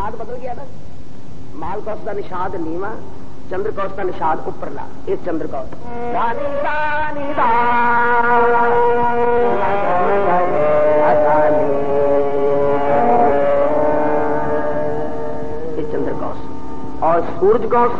निषाद बदल गया ना। माल कौश का निषाद नीवा, चंद्र कौश का निषाद ऊपरला, एक चंद्र कौश चंद्र कौश। और सूरज कौश